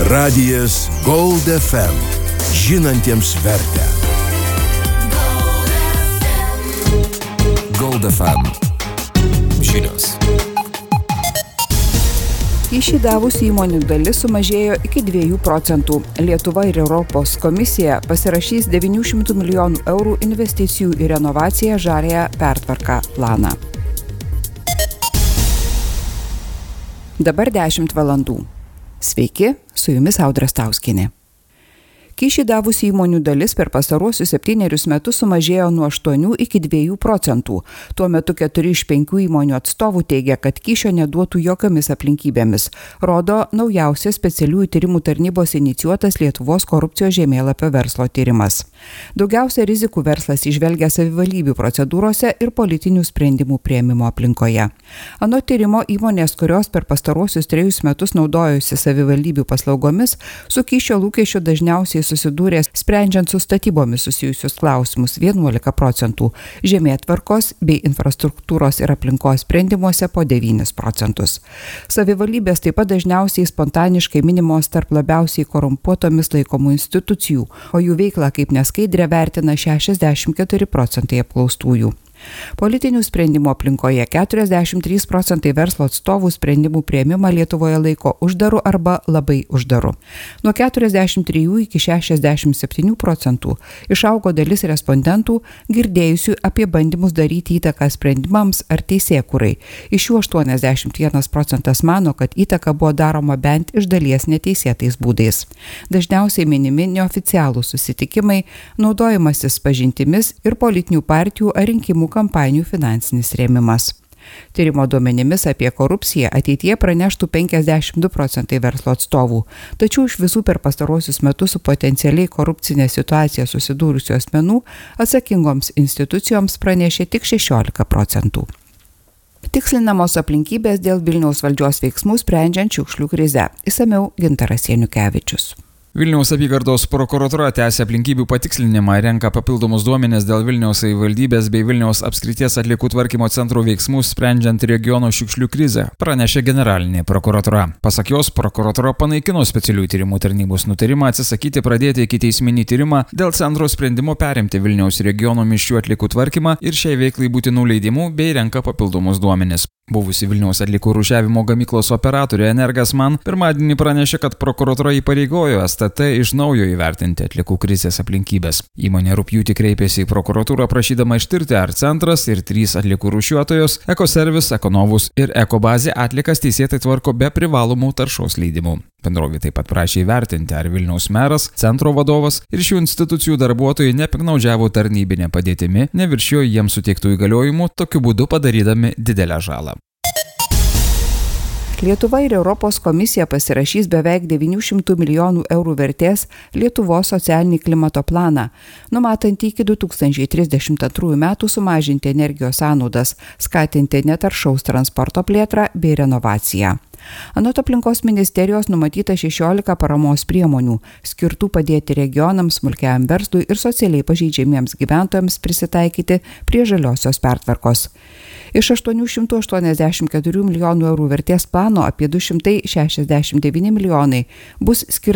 Radijas Gold FM. Žinantiems vertę. Gold FM. Žinios. Kyšį davusių įmonių dalis sumažėjo iki 2%. Lietuva ir Europos komisija pasirašys 900 milijonų eurų investicijų į renovaciją žaliąją pertvarką planą. Dabar 10 valandų. Sveiki, su jumis Audra Stauskienė. Kyšį davusių įmonių dalis per pastaruosius 7 metus sumažėjo nuo 8 iki 2%. Tuo metu 4 iš 5 įmonių atstovų teigia, kad kyšio neduotų jokiomis aplinkybėmis, rodo naujausias specialiųjų tyrimų tarnybos inicijuotas Lietuvos korupcijos žemėlapio verslo tyrimas. Daugiausia rizikų verslas įžvelgia savivaldybių procedūrose ir politinių sprendimų priėmimo aplinkoje. Anot tyrimo, įmonės, kurios per pastaruosius 3 metus naudojosi savivaldybių paslaugomis, su kyšio lūkesčiu dažniausiai susidūrė sprendžiant su statybomis susijusius klausimus 11%, žemėtvarkos bei infrastruktūros ir aplinkos sprendimuose po 9%. Savivaldybės taip pat dažniausiai spontaniškai minimos tarp labiausiai korumpuotomis laikomų institucijų, o jų veiklą kaip neskaidrę vertina 64% apklaustųjų. Politinių sprendimų aplinkoje 43% verslo atstovų sprendimų priėmimą Lietuvoje laiko uždaru arba labai uždaru. Nuo 43 iki 67% išaugo dalis respondentų girdėjusių apie bandymus daryti įtaką sprendimams ar teisėkūrai. Iš jų 81% mano, kad įtaka buvo daroma bent iš dalies neteisėtais būdais. Dažniausiai minimi neoficialūs susitikimai, naudojimasis pažintimis ir politinių partijų ar rinkimų kampanijų finansinis rėmimas. Tyrimo duomenimis apie korupciją ateityje praneštų 52% verslo atstovų, tačiau iš visų per pastaruosius metus su potencialiai korupcinė situacija susidūrusių asmenų atsakingoms institucijoms pranešė tik 16%. Tikslinamos aplinkybės dėl Vilniaus valdžios veiksmų sprendžiant šiukšlių krizę. Išsamiau Gintaras Janukevičius. Vilniaus apygardos prokuratūra tęsia aplinkybių patikslinimą ir renka papildomus duomenis dėl Vilniaus savivaldybės bei Vilniaus apskrities atliekų tvarkymo centro veiksmų sprendžiant regiono šiukšlių krizę, pranešė generalinė prokuratūra. Pasak jos, prokuratūra panaikino specialiųjų tyrimų tarnybos nutarimą atsisakyti pradėti ikiteisminį tyrimą dėl centro sprendimo perimti Vilniaus regiono mišrių atliekų tvarkymą ir šiai veiklai būtinų leidimų bei renka papildomus duomenis. Buvusi Vilniaus atliekų rūšiavimo gamyklos operatorė Energasman pirmadienį pranešė, kad prokuratūra įpareigojo STT iš naujo įvertinti atliekų krizės aplinkybės. Įmonė rugpjūtį kreipėsi į prokuratūrą prašydama ištirti, ar centras ir 3 atliekų rūšiuotojos Ekoservis, Ekonovus ir Ekobazė atliekas teisėtai tvarko be privalomų taršos leidimų. Bendrovė taip pat prašė įvertinti, ar Vilniaus meras, centro vadovas ir šių institucijų darbuotojai nepiknaudžiavo tarnybinę padėtimi, neviršijo jiems suteiktų įgaliojimų, tokiu būdu padarydami didelę žalą. Lietuva ir Europos komisija pasirašys beveik 900 milijonų eurų vertės Lietuvos socialinį klimato planą, numatantį iki 2032 metų sumažinti energijos sąnaudas, skatinti netaršaus transporto plėtrą bei renovaciją. Anot aplinkos ministerijos numatyta 16 paramos priemonių, skirtų padėti regionams, smulkiajam verslui ir socialiai pažeidžiamiems gyventojams prisitaikyti prie žaliosios pertvarkos. Iš 884 milijonų eurų vertės plano apie 269 milijonai bus skirta